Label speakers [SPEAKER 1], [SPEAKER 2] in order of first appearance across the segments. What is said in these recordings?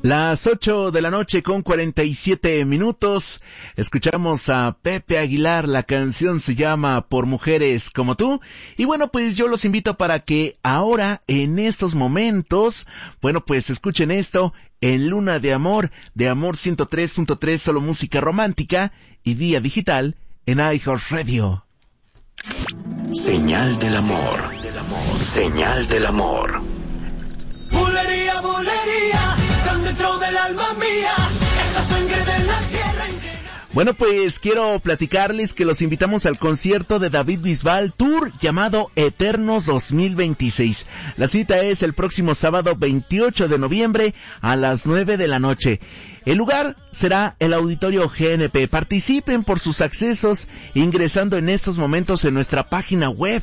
[SPEAKER 1] Las 8 de la noche con 47 minutos, escuchamos a Pepe Aguilar, la canción se llama Por Mujeres Como Tú, y bueno, pues yo los invito para que ahora, en estos momentos, bueno, pues escuchen esto, en Luna de Amor 103.3, solo música romántica, y vía digital, en iHeartRadio.
[SPEAKER 2] Señal del amor, señal del amor.
[SPEAKER 3] Bulería, bulería, tan dentro del alma mía, esa sangre de la tierra entera.
[SPEAKER 1] Bueno, pues quiero platicarles que los invitamos al concierto de David Bisbal Tour llamado Eternos 2026. La cita es el próximo sábado 28 de noviembre a las 9 de la noche. El lugar será el Auditorio GNP. Participen por sus accesos ingresando en estos momentos en nuestra página web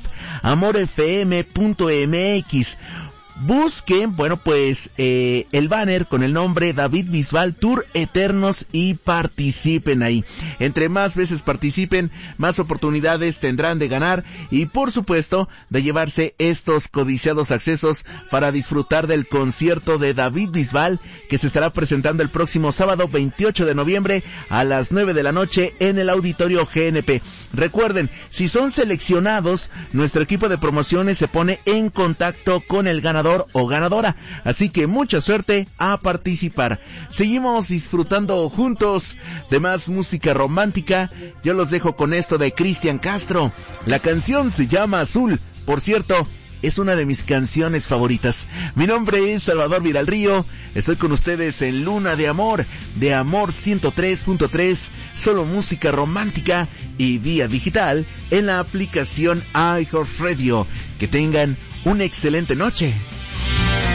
[SPEAKER 1] amorfm.mx. Busquen, bueno, pues el banner con el nombre David Bisbal Tour Eternos y participen ahí. Entre más veces participen, más oportunidades tendrán de ganar y por supuesto de llevarse estos codiciados accesos para disfrutar del concierto de David Bisbal que se estará presentando el próximo sábado 28 de noviembre a las 9 de la noche en el Auditorio GNP. Recuerden, si son seleccionados, nuestro equipo de promociones se pone en contacto con el ganador o ganadora, así que mucha suerte a participar. Seguimos disfrutando juntos de más música romántica. Yo los dejo con esto de Cristian Castro. La canción se llama Azul. Por cierto, es una de mis canciones favoritas. Mi nombre es Salvador Viralrío. Estoy con ustedes en Luna de Amor 103.3, solo música romántica y vía digital en la aplicación iHeartRadio. Que tengan una excelente noche.